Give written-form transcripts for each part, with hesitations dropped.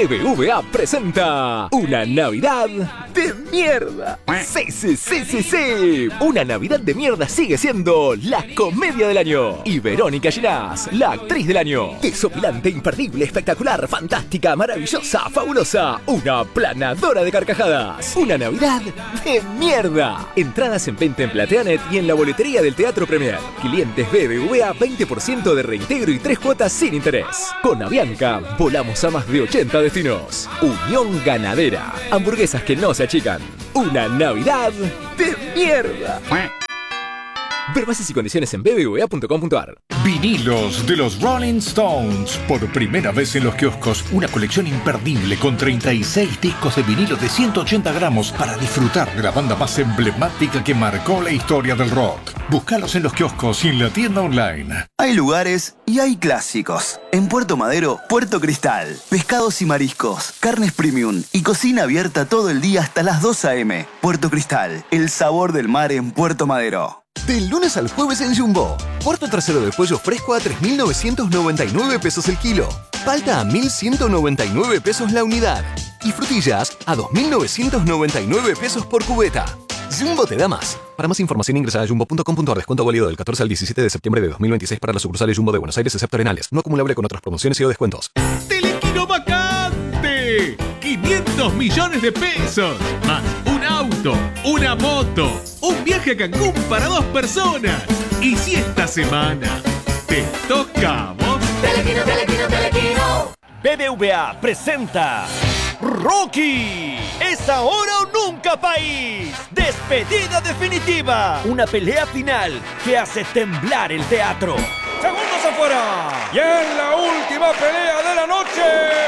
BBVA presenta una Navidad de mierda. Sí. Una Navidad de mierda sigue siendo la comedia del año. Y Verónica Ginás, la actriz del año. Desopilante, imperdible, espectacular, fantástica, maravillosa, fabulosa. Una planadora de carcajadas. Una Navidad de mierda. Entradas en venta en Plateanet y en la boletería del Teatro Premier. Clientes BBVA, 20% de reintegro y 3 cuotas sin interés. Con Avianca, volamos a más de 80 destinos. Unión Ganadera. Hamburguesas que no se achican. Una Navidad de mierda. Ver bases y condiciones en bbva.com.ar. Vinilos de los Rolling Stones. Por primera vez en los kioscos, una colección imperdible con 36 discos de vinilo de 180 gramos para disfrutar de la banda más emblemática que marcó la historia del rock. Búscalos en los kioscos y en la tienda online. Hay lugares y hay clásicos. En Puerto Madero, Puerto Cristal. Pescados y mariscos, carnes premium y cocina abierta todo el día hasta las 2 a.m. Puerto Cristal, el sabor del mar en Puerto Madero. Del lunes al jueves en Jumbo. Cuarto trasero de pollo fresco a 3.999 pesos el kilo. Palta a 1.199 pesos la unidad. Y frutillas a 2.999 pesos por cubeta. Jumbo te da más. Para más información ingresa a jumbo.com.ar. Descuento válido del 14 al 17 de septiembre de 2026 para las sucursales Jumbo de Buenos Aires, excepto Arenales. No acumulable con otras promociones y o descuentos. ¡Telequino vacante! 500 millones de pesos. Más un auto, una moto, un viaje a Cancún para 2 personas. Y si esta semana te toca a vos... Telequino. BBVA presenta Rocky. Es ahora o nunca, país. Despedida definitiva. Una pelea final que hace temblar el teatro. Segundos afuera. Y en la última pelea de la noche.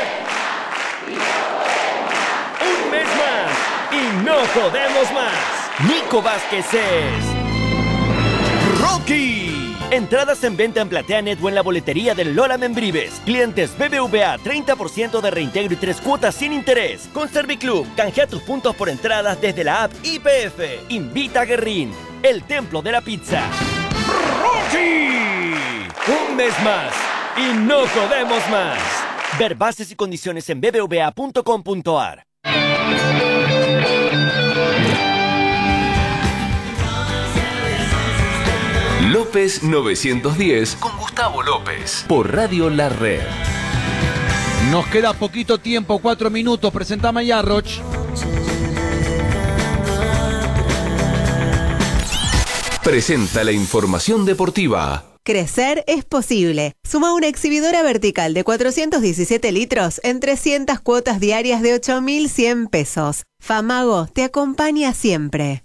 Un mes más y no jodemos más. Nico Vázquez es Rocky. Entradas en venta en Plateanet o en la boletería del Lola Membrives. Clientes BBVA, 30% de reintegro y 3 cuotas sin interés. Con Serviclub, canjea tus puntos por entradas desde la app IPF. Invita a Guerrín, el templo de la pizza. ¡Rocky! Un mes más y no jodemos más. Ver bases y condiciones en bbva.com.ar. López 910 con Gustavo López por Radio La Red. Nos queda poquito tiempo, 4 minutos. Presentame a Yarroch. Presenta la información deportiva. Crecer es posible. Suma una exhibidora vertical de 417 litros en 300 cuotas diarias de 8.100 pesos. Famago te acompaña siempre.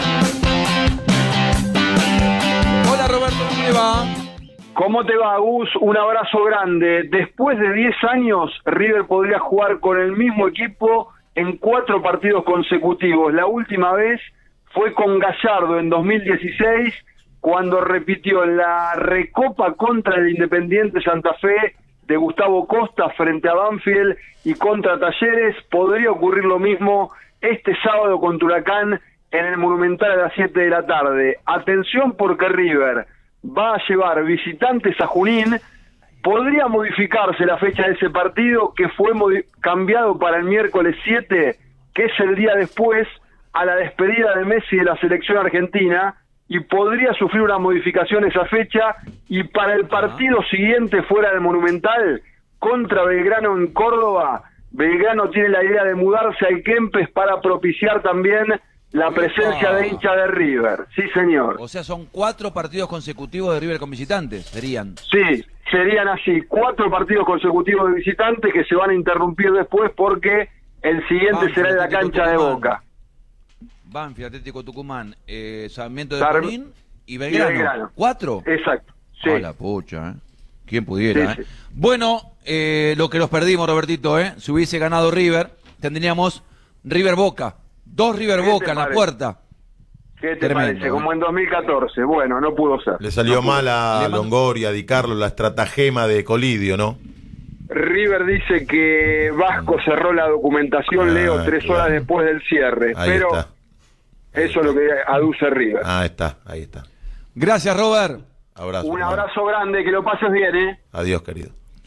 Hola Roberto, ¿cómo le va? ¿Cómo te va, Gus? Un abrazo grande. Después de 10 años, River podría jugar con el mismo equipo en 4 partidos consecutivos. La última vez fue con Gallardo en 2016, cuando repitió en la Recopa contra el Independiente Santa Fe de Gustavo Costa frente a Banfield y contra Talleres. Podría ocurrir lo mismo este sábado contra Huracán en el Monumental a las 7 de la tarde. Atención, porque River va a llevar visitantes a Junín. Podría modificarse la fecha de ese partido, que fue cambiado para el miércoles 7, que es el día después a la despedida de Messi de la selección argentina, y podría sufrir una modificación esa fecha, y para el partido siguiente fuera del Monumental, contra Belgrano en Córdoba, Belgrano tiene la idea de mudarse al Kempes para propiciar también la presencia de hincha de River. Sí, señor. O sea, son 4 partidos consecutivos de River con visitantes, serían. Sí, serían así, 4 partidos consecutivos de visitantes que se van a interrumpir después porque el siguiente será en la cancha de Boca. Banfield, Atlético Tucumán, Sarmiento de Junín y Belgrano. ¿4? Exacto, sí. A la pucha, ¿Quién pudiera, sí, sí. Bueno, lo que nos perdimos, Robertito, Si hubiese ganado River, tendríamos River Boca. 2 River Boca en la puerta. ¿Qué te parece? Como en 2014. Bueno, no pudo ser. Le salió mal a Longoria, a Di Carlo, la estratagema de Colidio, ¿no? River dice que Vasco cerró la documentación, Leo, 3 horas después del cierre. Ahí pero está. Eso es lo que aduce River. Ahí está. Gracias, Robert. Abrazo. Un abrazo grande, que lo pases bien, Adiós, querido.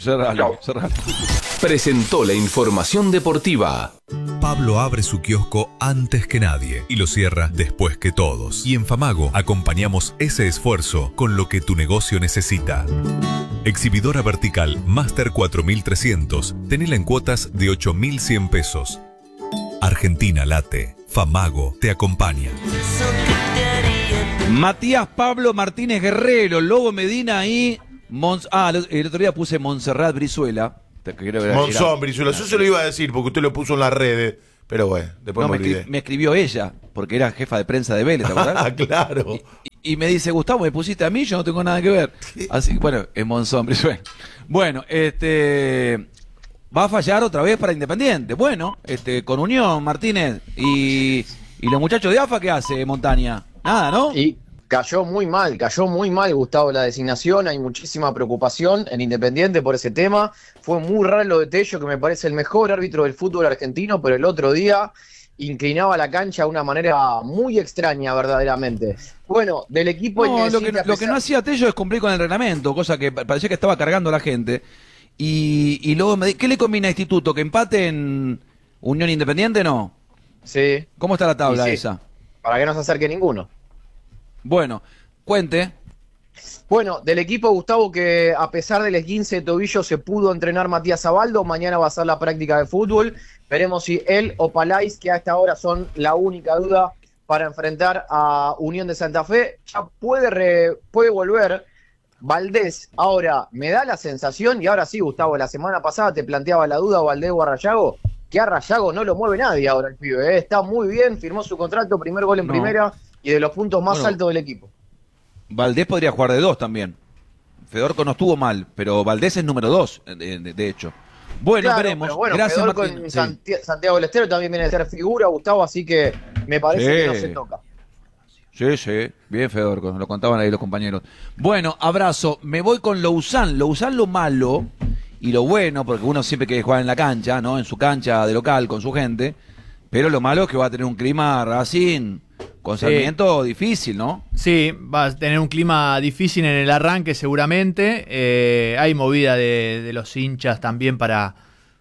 Cerralo. Presentó la información deportiva. Pablo abre su kiosco antes que nadie y lo cierra después que todos. Y en Famago acompañamos ese esfuerzo con lo que tu negocio necesita. Exhibidora vertical Master 4300. Tenela en cuotas de 8.100 pesos. Argentina late. Famago te acompaña. Matías Pablo Martínez Guerrero, Lobo Medina y... el otro día puse Montserrat Brizuela. Monzón Brizuela, yo se lo iba a decir porque usted lo puso en las redes, pero bueno, después me olvidé. Me escribió ella, porque era jefa de prensa de Vélez, ¿te acordás? Claro. Y me dice, Gustavo, me pusiste a mí, yo no tengo nada que ver. Así, bueno, es Monzón Brizuela. Bueno, va a fallar otra vez para Independiente. Bueno, con Unión, Martínez. Y los muchachos de AFA, ¿qué hace Montaña? Nada, ¿no? Y cayó muy mal, Gustavo, la designación. Hay muchísima preocupación en Independiente por ese tema. Fue muy raro lo de Tello, que me parece el mejor árbitro del fútbol argentino, pero el otro día inclinaba la cancha de una manera muy extraña, verdaderamente. Bueno, del equipo... No, lo que no hacía Tello es cumplir con el reglamento, cosa que parecía que estaba cargando a la gente. Y luego, ¿qué le combina a Instituto? ¿Que empate en Unión Independiente? No. Sí. ¿Cómo está la tabla sí, esa? Para que no se acerque ninguno. Bueno, cuente. Bueno, del equipo, Gustavo, que a pesar del esguince de tobillo se pudo entrenar Matías Abaldo. Mañana va a ser la práctica de fútbol. Veremos si él o Palais, que a esta hora son la única duda para enfrentar a Unión de Santa Fe, ya puede volver Valdés. Ahora, me da la sensación, y ahora sí, Gustavo, la semana pasada te planteaba la duda Valdés o Arrayago, que Arrayago no lo mueve nadie ahora el pibe, ¿eh? Está muy bien, firmó su contrato, primer gol en primera y de los puntos más altos del equipo. Valdés podría jugar de 2 también. Fedorco no estuvo mal, pero Valdés es número 2, de hecho. Bueno, claro, veremos. Bueno, gracias, Fedorco en Santiago del Estero también viene a ser figura, Gustavo, así que me parece que no se toca. Sí, bien Fedorco, nos lo contaban ahí los compañeros. Bueno, abrazo, me voy con Lousán lo malo y lo bueno, porque uno siempre quiere jugar en la cancha, ¿no? En su cancha de local, con su gente, pero lo malo es que va a tener un clima Racing con Sarmiento difícil, ¿no? Sí, va a tener un clima difícil en el arranque seguramente. Hay movida de los hinchas también para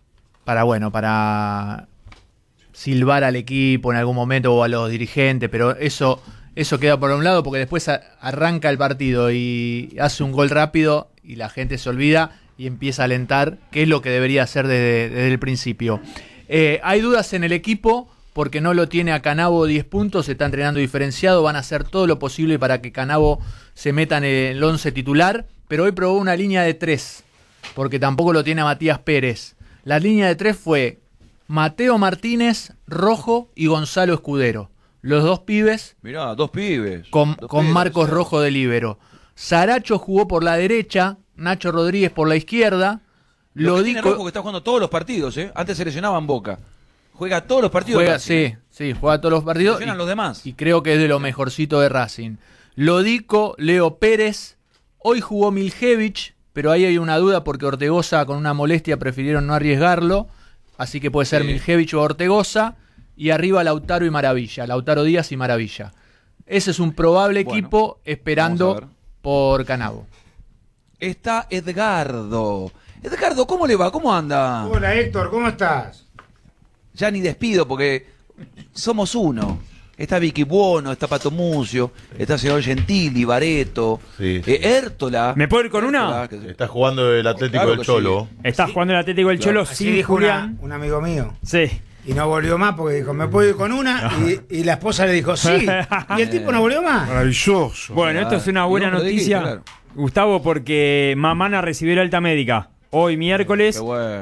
silbar al equipo en algún momento o a los dirigentes, pero eso queda por un lado porque después arranca el partido y hace un gol rápido y la gente se olvida y empieza a alentar, que es lo que debería hacer desde el principio. Hay dudas en el equipo porque no lo tiene a Canavo 10 puntos, se está entrenando diferenciado, van a hacer todo lo posible para que Canavo se meta en el 11 titular, pero hoy probó una línea de 3, porque tampoco lo tiene a Matías Pérez. La línea de 3 fue Mateo Martínez, Rojo y Gonzalo Escudero. Los dos pibes. Mirá, dos pibes. Con Marcos Rojo de líbero. Saracho jugó por la derecha, Nacho Rodríguez por la izquierda. Rojo que está jugando todos los partidos, ¿eh? Antes se lesionaba en Boca. Juega todos los partidos. Juega todos los partidos. Y los demás. Y creo que es de lo mejorcito de Racing. Lodico, Leo Pérez. Hoy jugó Miljevich, pero ahí hay una duda porque Ortegoza con una molestia prefirieron no arriesgarlo. Así que puede ser Miljevich o Ortegoza. Y arriba Lautaro y Maravilla. Lautaro Díaz y Maravilla. Ese es un probable equipo esperando por Canavo. Está Edgardo. Edgardo, ¿cómo le va? ¿Cómo anda? Hola Héctor, ¿cómo estás? Ya ni despido porque somos uno. Está Vicky Buono, está Pato Mucio, está el señor Gentili, Bareto, Értola. ¿Me puedo ir con una? Está jugando el Atlético del Cholo. Sí. Está jugando el Atlético del Cholo, sí, dijo Julián. Un amigo mío. Sí. Y no volvió más porque dijo, ¿me puedo ir con una? Y la esposa le dijo, sí. Y el tipo no volvió más. Maravilloso. Bueno, esto es una buena noticia, Gustavo, porque Mamana recibió la alta médica. Hoy miércoles,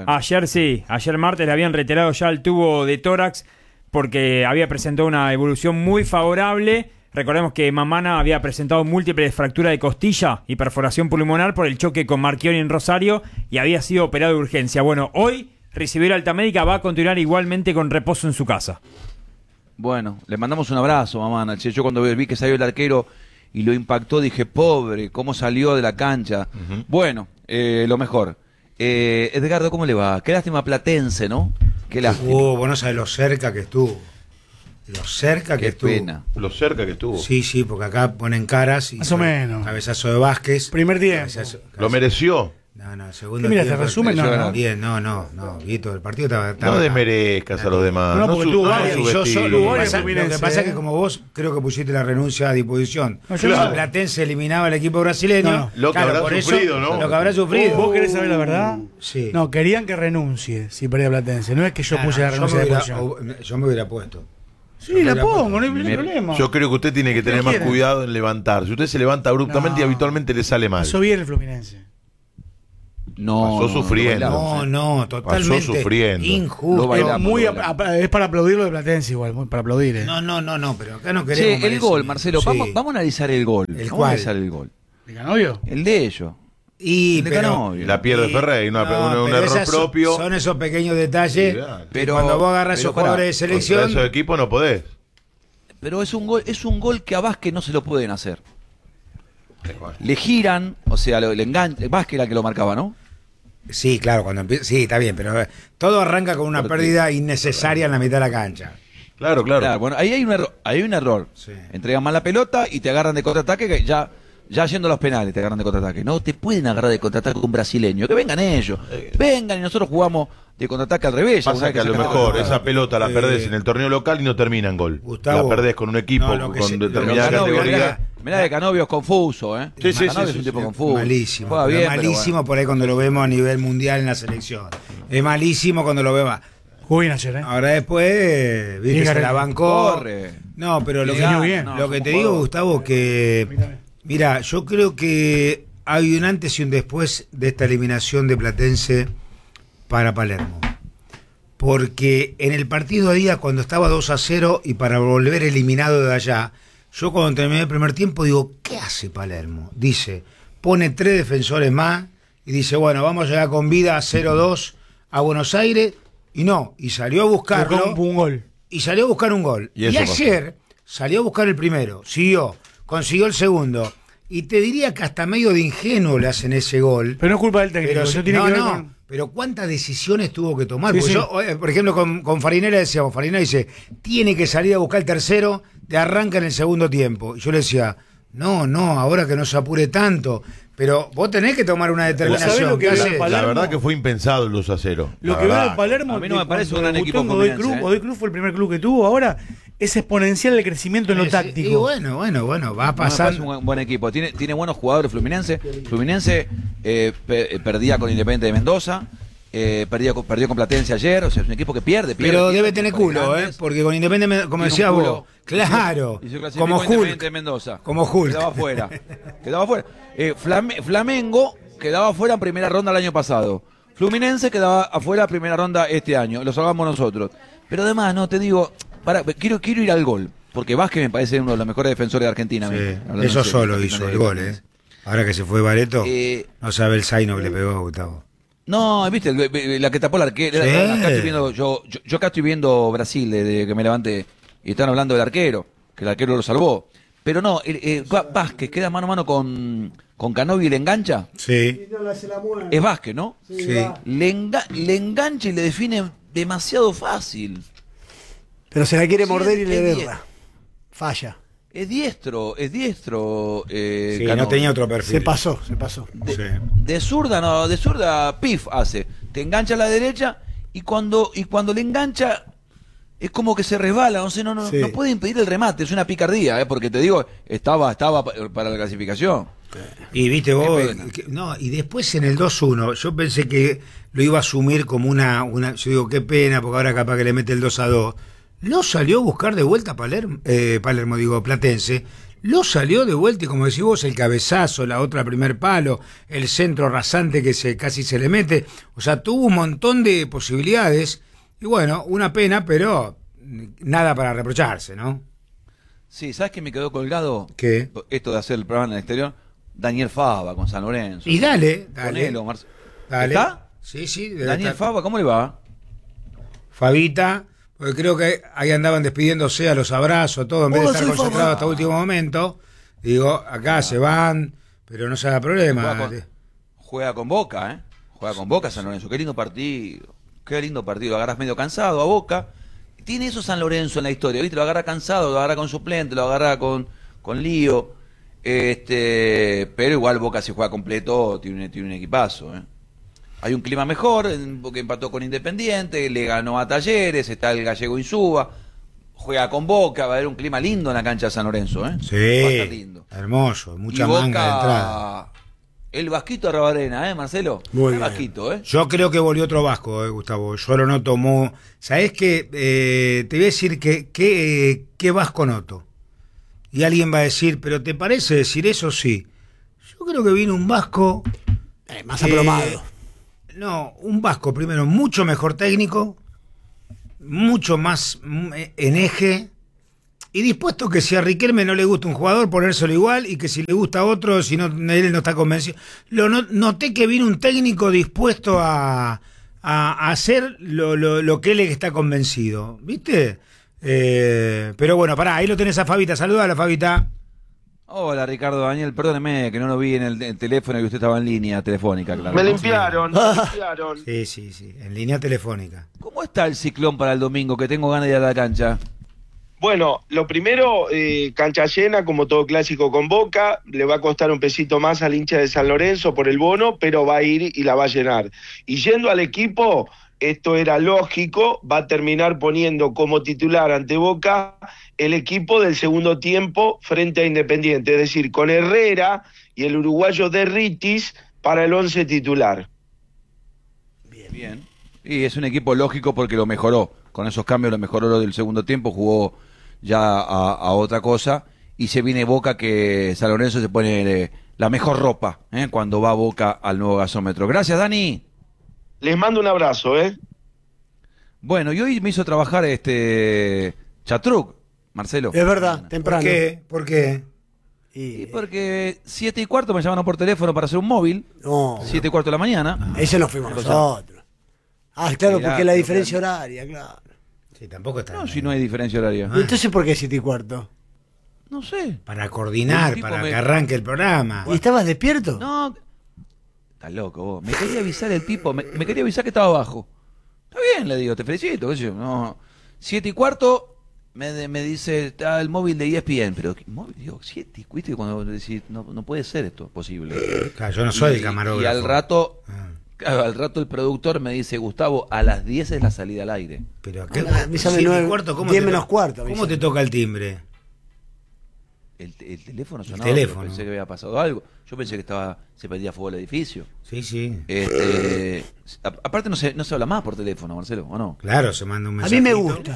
ayer martes le habían retirado ya el tubo de tórax porque había presentado una evolución muy favorable. Recordemos que Mamana había presentado múltiples fracturas de costilla y perforación pulmonar por el choque con Marchioni en Rosario y había sido operado de urgencia. Bueno, hoy recibió la alta médica, va a continuar igualmente con reposo en su casa. Bueno, le mandamos un abrazo, Mamana. Yo cuando vi que salió el arquero y lo impactó, dije, pobre, cómo salió de la cancha. Bueno, lo mejor. Edgardo, ¿cómo le va? Qué lástima Platense, ¿no? Qué lástima. Vos no sabés lo cerca que estuvo. Lo cerca que estuvo. Pena. Lo cerca que estuvo. Sí, porque acá ponen caras y más o menos. Cabezazo de Vázquez. Primer tiempo. Lo mereció. No, segundo mira, tiempo. te resumen, no. Bien, no, Guito, el partido estaba... No desmerezcas a los demás. No, porque tú yo solo. Lo que pasa es que como vos creo que pusiste la renuncia a disposición. No, Si Platense eliminaba al equipo brasileño. Lo que habrá sufrido, ¿no? Lo que habrá sufrido. ¿Vos querés saber la verdad? Sí. No, querían que renuncie si perdía Platense. No es que yo puse la renuncia de disposición. Yo me hubiera puesto. Sí, la pongo, no hay problema. Yo creo que usted tiene que tener más cuidado en levantarse. Usted se levanta abruptamente y habitualmente le sale mal. Pasó bien el Fluminense. Pasó sufriendo. No, totalmente. Pasó sufriendo. Injusto. Es para aplaudir lo de Platense igual, para aplaudir. No, pero acá no queremos. Sí, el gol, Marcelo, vamos a analizar el gol. Vamos a analizar el gol. ¿De Canovio? El de ellos. Y la pierde Ferrey, un error propio. Son esos pequeños detalles. Pero cuando vos agarras esos jugadores de selección. Contra esos equipos no podés. Pero es un gol que a Vázquez no se lo pueden hacer. Le giran, o sea, le enganchan. Vázquez era el que lo marcaba, ¿no? Sí, claro, cuando empieza. Sí, está bien, pero todo arranca con una pérdida innecesaria en la mitad de la cancha. Claro. Bueno, ahí hay un error. Sí. Entregan mal la pelota y te agarran de contraataque, que ya yendo a los penales te agarran de contraataque. No te pueden agarrar de contraataque un brasileño. Que vengan ellos. Vengan y nosotros jugamos de contraataque al revés. Pasa que a lo mejor esa pelota la perdés en el torneo local y no termina en gol. Gustavo, la perdés con un equipo con determinada categoría. Mirá de Canovio es confuso, ¿eh? Sí. Es un tipo confuso. Malísimo. Juega bien, malísimo por ahí cuando lo vemos a nivel mundial en la selección. Es malísimo cuando lo vemos. Jugó bien ayer, ¿eh? Ahora después, viste, se la bancó. Corre. No, pero lo que te digo, Gustavo, que... Mira, yo creo que hay un antes y un después de esta eliminación de Platense para Palermo. Porque en el partido de día, cuando estaba 2-0 y para volver eliminado de allá, yo cuando terminé el primer tiempo digo, ¿qué hace Palermo? Dice, pone 3 defensores más y dice, bueno, vamos a llegar con vida a 0-2 a Buenos Aires. Y no, y salió a buscarlo. Un gol. Y salió a buscar un gol. Y ayer salió a buscar el primero, consiguió el segundo. Y te diría que hasta medio de ingenuo le hacen ese gol. Pero no es culpa del técnico. Pero ¿cuántas decisiones tuvo que tomar? Sí, yo, por ejemplo, con Farinera decíamos, Farinera dice, tiene que salir a buscar el tercero, te arranca en el segundo tiempo. Y yo le decía, no, ahora que no se apure tanto. Pero vos tenés que tomar una determinación. La verdad que fue impensado el 2-0. Lo que veo en Palermo, a mí no me parece un gran equipo. Godoy Cruz fue el primer club que tuvo. Ahora es exponencial el crecimiento en lo táctico. Y bueno, va a pasar. Es un buen equipo. Tiene buenos jugadores Fluminense. Fluminense perdía con Independiente de Mendoza. Perdió con Platense ayer, o sea, es un equipo que pierde. Pero debe tener culo, porque con Independiente, como decías vos, claro, como Hulk. Como Hulk. Quedaba fuera. Flamengo quedaba afuera en primera ronda el año pasado. Fluminense quedaba afuera en primera ronda este año. Lo salvamos nosotros. Pero además, no, te digo, quiero ir al gol, porque Vázquez me parece uno de los mejores defensores de Argentina. Sí, eso solo hizo el gol, Ahora que se fue Bareto, no sabe el zaino que le pegó a Gustavo. No, viste, la que tapó el arquero. Sí. Acá estoy viendo, yo acá estoy viendo Brasil desde que me levanté. Y están hablando del arquero, que el arquero lo salvó. Pero no, Vázquez queda mano a mano con Canovio y le engancha. Sí. Es Vázquez, ¿no? Sí. Le engancha y le define demasiado fácil. Pero se la quiere morder y le derra. Falla. Es diestro. Sí, no tenía otro perfil. Se pasó. De zurda pif hace. Te engancha a la derecha y cuando le engancha es como que se resbala, no puede impedir el remate, es una picardía, porque te digo, estaba para la clasificación. Y viste vos, y después en el 2-1, yo pensé que lo iba a asumir como una yo digo, qué pena, porque ahora capaz que le mete el 2-2. Lo salió a buscar de vuelta Platense. Lo salió de vuelta y como decís vos, el cabezazo, la otra primer palo, el centro rasante que casi se le mete. O sea, tuvo un montón de posibilidades. Y bueno, una pena, pero nada para reprocharse, ¿no? Sí, ¿sabes qué me quedó colgado? ¿Qué? Esto de hacer el programa en el exterior. Daniel Fava con San Lorenzo. Y dale. ¿Está? Sí. Daniel Fava, ¿cómo le va? Fabita. Porque creo que ahí andaban despidiéndose a los abrazos, todo, en vez de estar concentrados hasta el último momento. Digo, acá se van, pero no se haga problema. Juega con Boca, Juega con Boca San Lorenzo. Qué lindo partido. Lo agarras medio cansado a Boca. Tiene eso San Lorenzo en la historia, ¿viste? Lo agarra cansado, lo agarra con suplente, lo agarra con lío. Pero igual Boca, si juega completo, tiene un equipazo. Hay un clima mejor, porque empató con Independiente, le ganó a Talleres, está el gallego Insúa, juega con Boca, va a haber un clima lindo en la cancha de San Lorenzo. Sí, va a estar lindo. Hermoso, mucha y manga Boca, de entrada. El Vasquito Arrobarena, Marcelo. Muy el bien. Vasquito, Yo creo que volvió otro vasco, Gustavo. Yo lo noto muy... ¿Sabés qué? Te voy a decir qué vasco noto. Y alguien va a decir, ¿pero te parece decir eso? Sí. Yo creo que vino un vasco... más aplomado. No, un vasco primero mucho mejor técnico, mucho más en eje, y dispuesto que si a Riquelme no le gusta un jugador, ponérselo igual, y que si le gusta a otro, si no, él no está convencido. Noté que vino un técnico dispuesto a hacer lo que él está convencido, ¿viste? Pero bueno, pará, ahí lo tenés a Fabita. Saludala, Fabita. Hola, Ricardo Daniel, perdóneme que no lo vi en el teléfono y usted estaba en línea telefónica, claro. Me limpiaron, me limpiaron. Sí, en línea telefónica. ¿Cómo está el ciclón para el domingo? Que tengo ganas de ir a la cancha. Bueno, lo primero, cancha llena, como todo clásico con Boca, le va a costar un pesito más al hincha de San Lorenzo por el bono, pero va a ir y la va a llenar. Y yendo al equipo, esto era lógico, va a terminar poniendo como titular ante Boca el equipo del segundo tiempo frente a Independiente, es decir, con Herrera y el uruguayo Derritis para el 11 titular. Bien. Y es un equipo lógico porque lo mejoró. Con esos cambios lo mejoró lo del segundo tiempo, jugó ya a otra cosa. Y se viene Boca, que San Lorenzo se pone la mejor ropa cuando va Boca al nuevo gasómetro. Gracias, Dani. Les mando un abrazo, Bueno, y hoy me hizo trabajar Chatruc, Marcelo. Es verdad, temprano. ¿Por qué? Y porque 7:15 me llamaron por teléfono para hacer un móvil. No. 7:15 de la mañana. Ese nos fuimos nosotros. Ah, claro, porque la diferencia horaria, claro. Sí, tampoco está. No, si no hay diferencia horaria. ¿Y entonces por qué 7:15? No sé. Para coordinar, para que arranque el programa. ¿Y estabas despierto? No. Estás loco vos. Me quería avisar el Pipo, me quería avisar que estaba abajo. Está bien, le digo, te felicito. Qué sé yo. No. 7:15 me dice, está el móvil de ESPN. Pero, móvil, digo, 7, ¿viste? Cuando decís, no puede ser esto posible. Claro, yo no soy el camarógrafo. Y al rato el productor me dice, Gustavo, a las 10 es la salida al aire. Pero ¿qué? 10 menos cuarto. ¿Cómo te toca el timbre? El teléfono sonaba, pensé que había pasado algo. Yo pensé que se prendía fuego el edificio. Sí. Aparte no se habla más por teléfono, Marcelo, ¿o no? Claro, se manda un A mensaje. mí me gusta.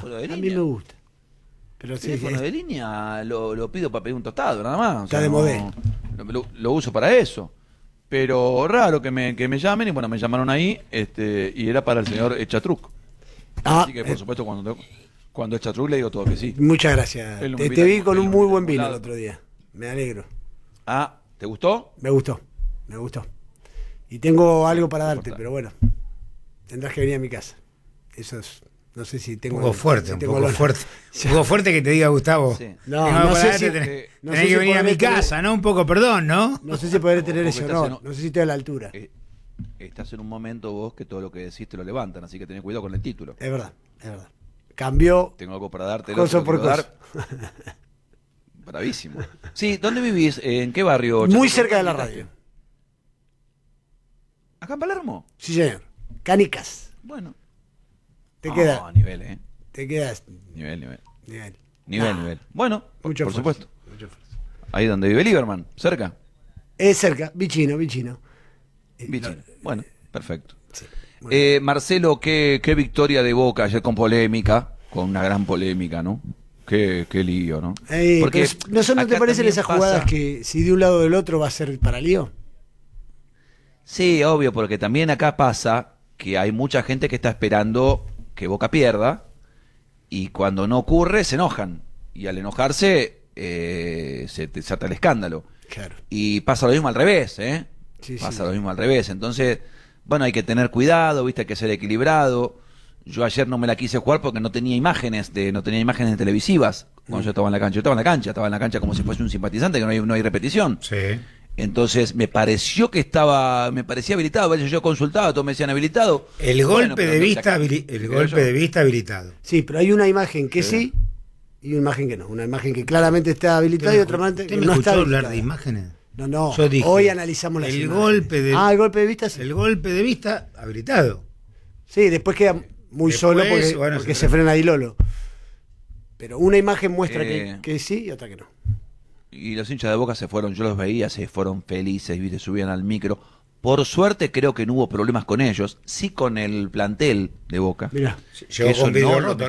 Pero el teléfono de línea lo pido para pedir un tostado, nada más. Está de modelo. Lo uso para eso. Pero raro que me llamen, y bueno, me llamaron ahí, y era para el señor Chatruc. Así que por supuesto cuando es Chatruc le digo todo que sí. Muchas gracias. Te vi con un muy buen vino el otro día. Me alegro. Ah, ¿te gustó? Me gustó. Y tengo algo para darte, pero bueno, tendrás que venir a mi casa. Eso es, no sé si tengo... Un poco fuerte que te diga Gustavo. Sí. No sé si... Tenés que venir a mi casa, ¿no? Un poco, perdón, ¿no? No sé si podré tener ese honor, no sé si estoy a la altura. Estás en un momento vos que todo lo que decís te lo levantan, así que tenés cuidado con el título. Es verdad. Cambió. Tengo algo para darte. Cosa por cosa. Bravísimo. Sí, ¿dónde vivís? ¿En qué barrio? Muy cerca de la radio. ¿Acá en Palermo? Sí, señor. Canicas. Bueno. Te queda. Nivel, Te quedas. Nivel. Bueno, por supuesto. Ahí donde vive Lieberman, cerca. Es cerca, Vicino. Bueno, perfecto. Sí. Marcelo, qué victoria de Boca ayer con polémica, con una gran polémica, ¿no? Qué lío, ¿no? Porque ¿no te parecen esas jugadas que si de un lado o del otro va a ser para lío? Sí, obvio, porque también acá pasa que hay mucha gente que está esperando que Boca pierda, y cuando no ocurre se enojan, y al enojarse se desata el escándalo. Claro. Y pasa lo mismo al revés, lo mismo al revés. Entonces, bueno, hay que tener cuidado, viste, hay que ser equilibrado. Yo ayer no me la quise jugar porque no tenía imágenes televisivas cuando yo estaba en la cancha. Yo estaba en la cancha como si fuese un simpatizante, que no hay repetición. Sí. Entonces me pareció que me parecía habilitado. A veces yo consultaba, todos me decían habilitado. El golpe de vista habilitado. Sí, pero hay una imagen que sí y una imagen que no. Una imagen que claramente está habilitada y otra imagen que no está habilitada. Hablar de imágenes? No. Yo dije, hoy analizamos las el imágenes. golpe de el golpe de vista. Sí. El golpe de vista habilitado. Sí, después queda muy solo porque se frena Di Lolo. Pero una imagen muestra que sí y otra que no. Y los hinchas de Boca se fueron, yo los veía, se fueron felices, ¿viste? Subían al micro. Por suerte creo que no hubo problemas con ellos, sí con el plantel de Boca. Mirá, llegó con vidrio roto,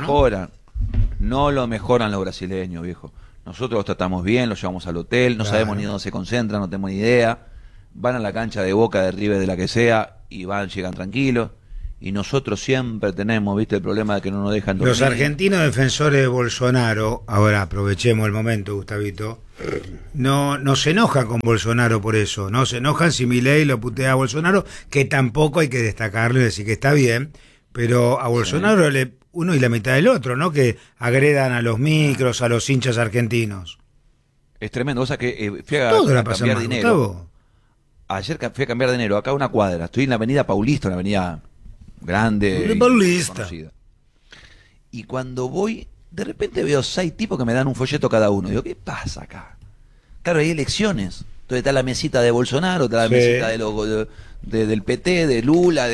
no lo mejoran los brasileños, viejo. Nosotros los tratamos bien, los llevamos al hotel, no sabemos ni dónde se concentran, no tenemos ni idea. Van a la cancha de Boca, de River, de la que sea, y llegan tranquilos. Y nosotros siempre tenemos, viste, el problema de que no nos dejan dormir. Los argentinos defensores de Bolsonaro, ahora aprovechemos el momento, Gustavito, no se enojan con Bolsonaro por eso, no se enojan si Milei lo putea a Bolsonaro, que tampoco hay que destacarlo y decir que está bien, pero a Bolsonaro uno y la mitad del otro, ¿no? Que agredan a los micros, a los hinchas argentinos. Es tremendo, o sea que fui a cambiar dinero. Gustavo. Ayer fui a cambiar dinero, acá a una cuadra, estoy en la avenida Paulista, una avenida grande, conocida. Y cuando voy, de repente veo 6 tipos que me dan un folleto cada uno. Digo, ¿qué pasa acá? Claro, hay elecciones. Entonces está la mesita de Bolsonaro, está la mesita del PT, de Lula.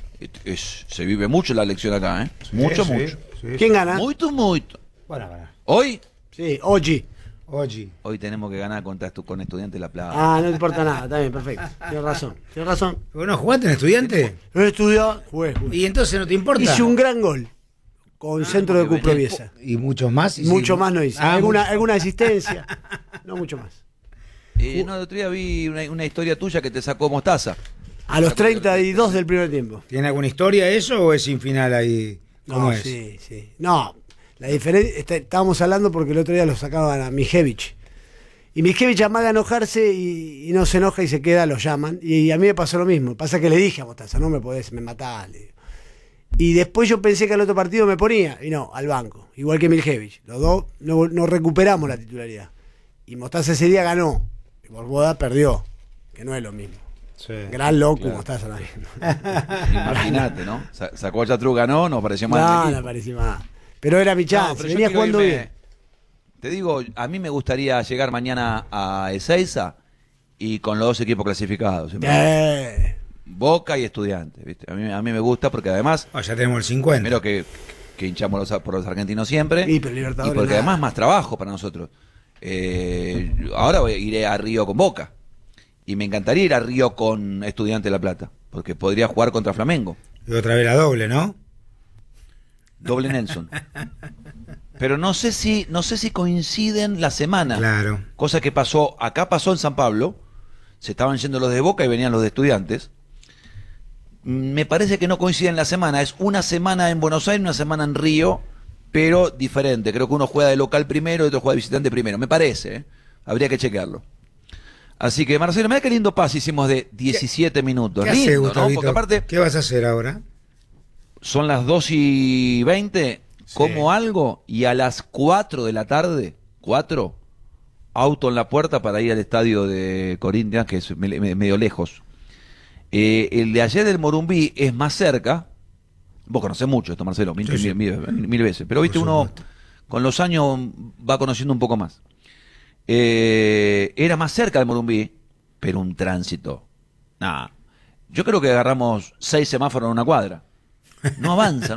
Se vive mucho la elección acá, ¿eh? Mucho. ¿Quién gana? Mucho. Bueno. ¿Hoy? Sí, hoy. Hoy tenemos que ganar con Estudiantes de La Plata. Ah, no te importa nada, está bien, perfecto. Tienes razón. ¿Bueno, jugaste en Estudiante? Jugué. ¿Y entonces no te importa? Hice un gran gol con centro de Cuproviesa. ¿Y muchos más? Mucho más no hice. ¿Alguna asistencia? No, mucho más. El otro día vi una historia tuya que te sacó Mostaza. A los 32 del primer tiempo. ¿Tiene alguna historia eso o es sin final ahí? ¿Cómo es? Sí. No, la diferencia, estábamos hablando porque el otro día lo sacaban a Mijevich. Y Mijevich amaga a enojarse y no se enoja y se queda, lo llaman. Y a mí me pasó lo mismo. Pasa que le dije a Mostaza, no me podés, me matás. Y después yo pensé que al otro partido me ponía, y no, al banco. Igual que Mijevich. Los dos no recuperamos la titularidad. Y Mostaza ese día ganó. Y Borboda perdió, que no es lo mismo. Sí, gran loco, claro. Mostaza también. Imagínate, ¿no? Sacó a Yatru, ganó, no pareció mal. No pareció mal. Pero era mi chance, venía jugando bien. Te digo, a mí me gustaría llegar mañana a Ezeiza y con los 2 equipos clasificados. Boca y Estudiantes, ¿viste? A mí me gusta porque además... ya tenemos el 50. Primero que hinchamos por los argentinos siempre. Y porque además más trabajo para nosotros. Ahora iré a Río con Boca. Y me encantaría ir a Río con Estudiantes de La Plata, porque podría jugar contra Flamengo. Y otra vez la doble, ¿no? Doble Nelson. Pero no sé si coinciden la semana. Claro. Cosa que pasó en San Pablo. Se estaban yendo los de Boca y venían los de Estudiantes. Me parece que no coinciden la semana. Es una semana en Buenos Aires, una semana en Río, pero diferente. Creo que uno juega de local primero y otro juega de visitante primero. Me parece, ¿eh? Habría que chequearlo. Así que, Marcelo, mira qué lindo pase hicimos de 17 minutos. ¿Qué lindo, hace, ¿no? Porque aparte, ¿qué vas a hacer ahora? Son las 2:20, como algo, y a las 4 de la tarde, 4, auto en la puerta para ir al estadio de Corinthians, que es medio lejos. El de ayer del Morumbí es más cerca. Vos conocés mucho esto, Marcelo, mil veces. Pero viste, uno con los años va conociendo un poco más. Era más cerca del Morumbí, pero un tránsito. Yo creo que agarramos 6 semáforos en una cuadra. No avanza.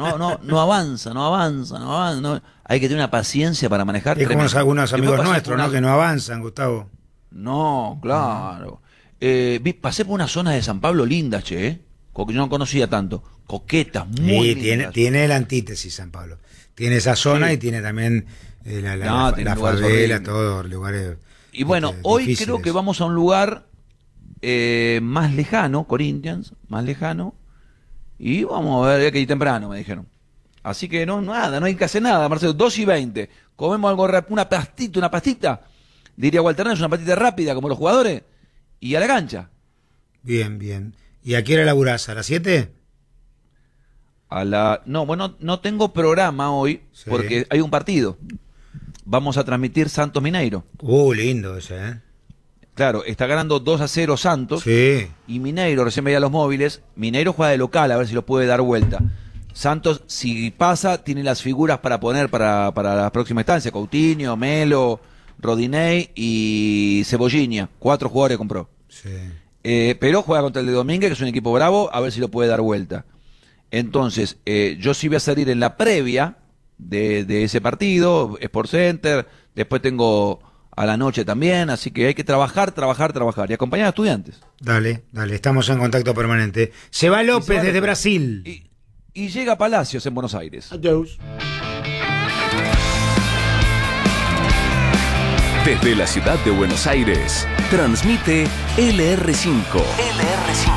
Hay que tener una paciencia para manejar. Es como algunos amigos nuestros, ¿no? Que no avanzan, Gustavo. No, claro. Pasé por una zona de San Pablo linda, que yo no conocía tanto. Coquetas, muy lindas. Tiene la antítesis San Pablo. Tiene esa zona y tiene también la favela, todos lugares. Y bueno, hoy difíciles. Creo que vamos a un lugar más lejano, Corinthians, más lejano. Y vamos a ver, que ir temprano, me dijeron. Así que no hay que hacer nada, Marcelo. 2:20. Comemos algo rápido, una pastita. Diría Walter Nández, una pastita rápida, como los jugadores. Y a la cancha. Bien. ¿Y a qué hora laburás? ¿A las 7? No tengo programa hoy, porque hay un partido. Vamos a transmitir Santos Mineiro. Lindo ese, ¿eh? Claro, está ganando 2-0 Santos. Sí. Y Mineiro, recién veía los móviles. Mineiro juega de local, a ver si lo puede dar vuelta. Santos, si pasa, tiene las figuras para poner para la próxima instancia. Coutinho, Melo, Rodinei y Cebolinha. 4 jugadores compró. Sí. Pero juega contra el de Domínguez, que es un equipo bravo, a ver si lo puede dar vuelta. Entonces, yo sí voy a salir en la previa de ese partido, Sport Center, después tengo a la noche también, así que hay que trabajar y acompañar a estudiantes. Dale, estamos en contacto permanente. Se va López desde Brasil. Y llega Palacios en Buenos Aires. Adiós. Desde la ciudad de Buenos Aires, transmite LR5.